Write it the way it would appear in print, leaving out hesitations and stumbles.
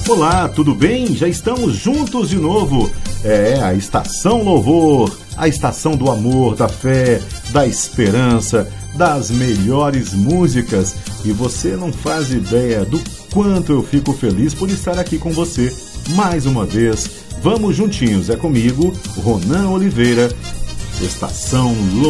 Olá, tudo bem? Já estamos juntos de novo. É a Estação Louvor, a estação do amor, da fé, da esperança, das melhores músicas. E você não faz ideia do quanto eu fico feliz por estar aqui com você mais uma vez. Vamos juntinhos, é comigo, Ronan Oliveira, Estação Louvor.